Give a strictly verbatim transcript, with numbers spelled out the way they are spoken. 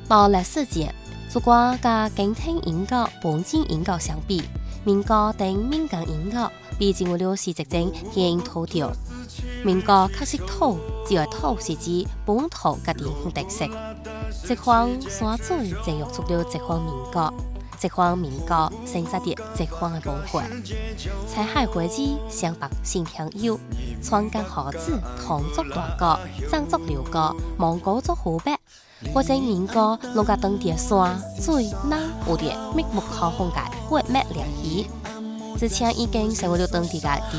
到历史前，如果甲经典音乐、本地音乐相比，民歌等民間音樂比進入了世界中顯頭條。民歌確實土，只係土是指本土嘅地方特色。這款山水正約出了這款民歌，這款民歌承載着這款嘅文化。彩海會子湘北新鄉友，川江河子唐作大歌，漳作流歌，蒙古作湖北。或者民歌弄個當地山水人有啲密目可風嘅活脈聯繫，之前已經成為了當地嘅